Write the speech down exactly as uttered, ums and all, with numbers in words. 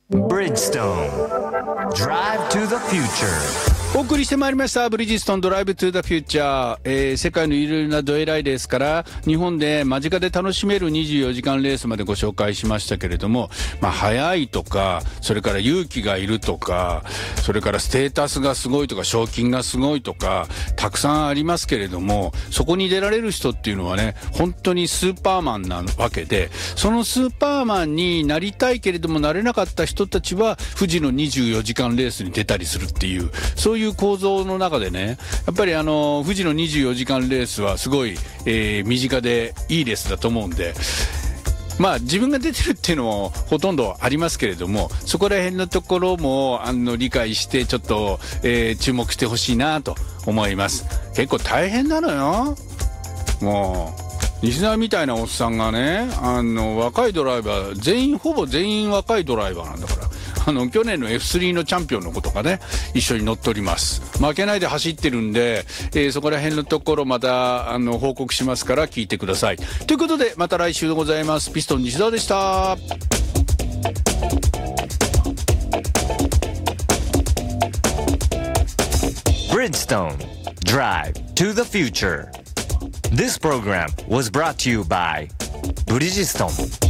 Bridgestone Drive to the Future。 お送りしてまいりましたブリヂストンドライブトゥーザフューチャー、えー、世界のいろいろなどえらいレースから日本で間近で楽しめるにじゅうよじかんレースまでご紹介しましたけれども、まあ、速いとかそれから勇気がいるとかそれからステータスがすごいとか賞金がすごいとかたくさんありますけれども、そこに出られる人っていうのはね本当にスーパーマンなわけで、そのスーパーマンになりたいけれどもなれなかった人たちは富士のにじゅうよじかんレースに出たりするっていう、そういう構造の中でね、やっぱりあの富士のにじゅうよじかんレースはすごい、えー、身近でいいレースだと思うんで、まあ自分が出てるっていうのもほとんどありますけれども、そこら辺のところもあの理解してちょっと、えー、注目してほしいなと思います。結構大変なのよ。もう西澤みたいなおっさんがね、あの若いドライバー全員ほぼ全員若いドライバーなんだから、あの去年の エフスリー のチャンピオンの子とかね一緒に乗っております。負けないで走ってるんで、えー、そこら辺のところまたあの報告しますから聞いてください。ということでまた来週でございます。ピストン西澤でした。 Bridgestone Drive to the Future。This program was brought to you by Bridgestone.